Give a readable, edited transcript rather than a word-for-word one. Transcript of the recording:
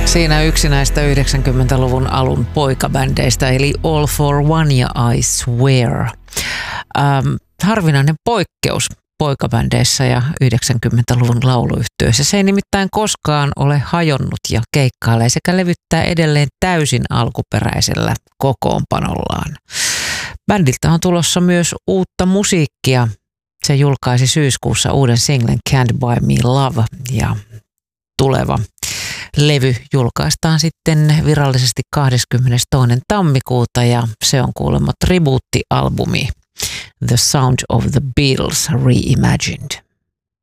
Siinä yksi näistä 90-luvun alun poikabändeistä, eli All for One ja I Swear. Harvinainen poikkeus poikabändeissä ja 90-luvun lauluyhtiöissä. Se ei nimittäin koskaan ole hajonnut ja keikkailee sekä levyttää edelleen täysin alkuperäisellä kokoonpanollaan. Bändiltä on tulossa myös uutta musiikkia. Se julkaisi syyskuussa uuden singlen Can't Buy Me Love ja tuleva levy julkaistaan sitten virallisesti 22. tammikuuta ja se on kuulemma tribuuttialbumi The Sound of the Beatles Reimagined.